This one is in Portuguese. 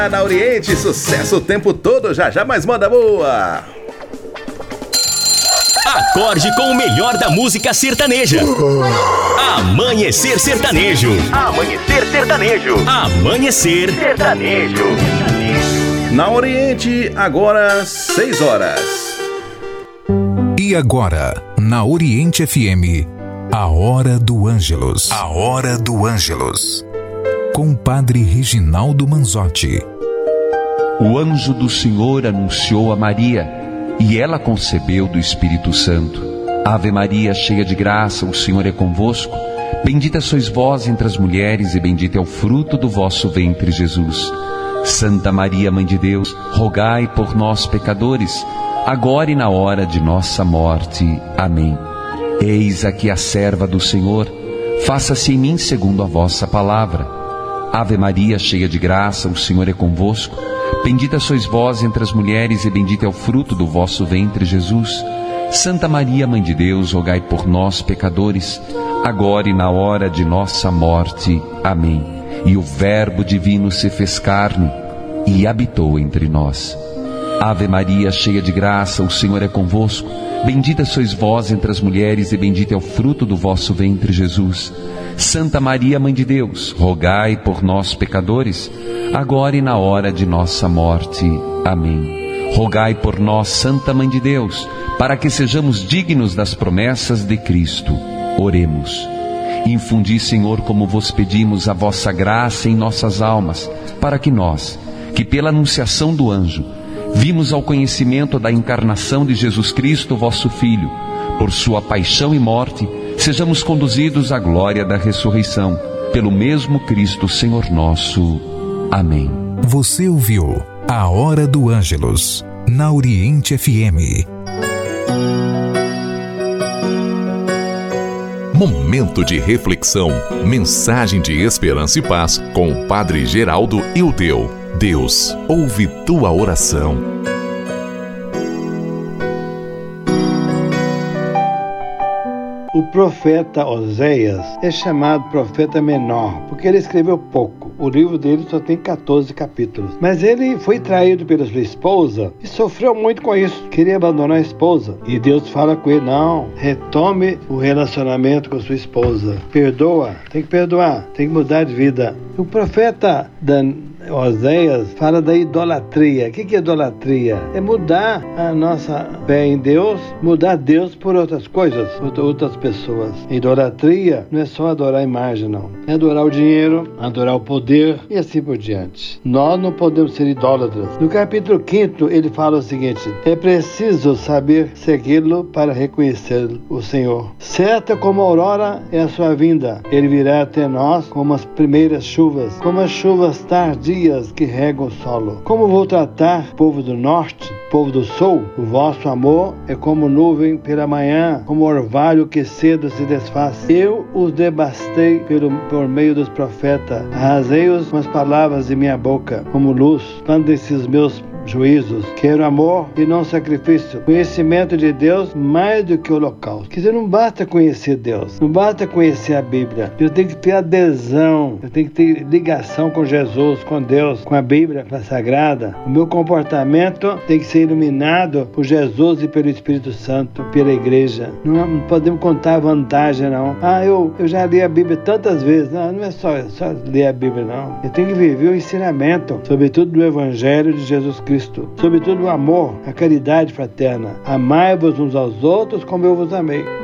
Na Oriente, sucesso o tempo todo, já mais manda boa. Acorde com o melhor da música sertaneja. Amanhecer Sertanejo. Amanhecer Sertanejo. Amanhecer Sertanejo. Na Oriente, agora 6 horas. E agora, na Oriente FM, a Hora do Ângelus. A Hora do Ângelus. Com o Padre Reginaldo Manzotti. O anjo do Senhor anunciou a Maria, e ela concebeu do Espírito Santo. Ave Maria, cheia de graça, o Senhor é convosco. Bendita sois vós entre as mulheres, e bendito é o fruto do vosso ventre, Jesus. Santa Maria, Mãe de Deus, rogai por nós, pecadores, agora e na hora de nossa morte. Amém. Eis aqui a serva do Senhor, faça-se em mim segundo a vossa palavra. Ave Maria, cheia de graça, o Senhor é convosco. Bendita sois vós entre as mulheres, e bendito é o fruto do vosso ventre, Jesus. Santa Maria, Mãe de Deus, rogai por nós, pecadores, agora e na hora de nossa morte. Amém. E o Verbo divino se fez carne e habitou entre nós. Ave Maria, cheia de graça, o Senhor é convosco. Bendita sois vós entre as mulheres, e bendito é o fruto do vosso ventre, Jesus. Santa Maria, Mãe de Deus, rogai por nós, pecadores, agora e na hora de nossa morte. Amém. Rogai por nós, Santa Mãe de Deus, para que sejamos dignos das promessas de Cristo. Oremos. Infundi, Senhor, como vos pedimos, a vossa graça em nossas almas, para que nós, que pela anunciação do anjo, vimos ao conhecimento da encarnação de Jesus Cristo, vosso Filho, por sua paixão e morte, sejamos conduzidos à glória da ressurreição, pelo mesmo Cristo, Senhor nosso. Amém. Você ouviu a Hora do Ângelus, na Oriente FM. Momento de reflexão, mensagem de esperança e paz com o Padre Geraldo Ildeu. Deus ouve tua oração. O profeta Oséias é chamado profeta menor, porque ele escreveu pouco. O livro dele só tem 14 capítulos. Mas ele foi traído pela sua esposa e sofreu muito com isso. Queria abandonar a esposa. E Deus fala com ele, não, retome o relacionamento com a sua esposa. Perdoa, tem que perdoar, tem que mudar de vida. O profeta Oséias fala da idolatria. O que é idolatria? É mudar a nossa fé em Deus, mudar Deus por outras coisas, outras pessoas. Idolatria não é só adorar a imagem, não. É adorar o dinheiro, adorar o poder e assim por diante. Nós não podemos ser idólatras. No capítulo 5 ele fala o seguinte: é preciso saber segui-lo para reconhecer o Senhor. Certa como a aurora é a sua vinda. Ele virá até nós como as primeiras chuvas, como as chuvas tardias que regam o solo. Como vou tratar, povo do norte, povo do sul? O vosso amor é como nuvem pela manhã, como orvalho que cedo se desfaz. Eu os devastei por meio dos profetas, arrasei-os com as palavras de minha boca, como luz, quando esses meus juízos. Quero amor e não sacrifício, conhecimento de Deus mais do que o holocausto. Quer dizer, não basta conhecer Deus, não basta conhecer a Bíblia. Eu tenho que ter adesão, eu tenho que ter ligação com Jesus, com Deus, com a Bíblia, com a Sagrada. O meu comportamento tem que ser iluminado por Jesus e pelo Espírito Santo, pela igreja. Não podemos contar vantagem, não. Eu já li a Bíblia tantas vezes. Não é só ler a Bíblia, não. Eu tenho que viver o ensinamento, sobretudo do Evangelho de Jesus Cristo. Sobretudo o amor, a caridade fraterna. Amai-vos uns aos outros como eu vos amei.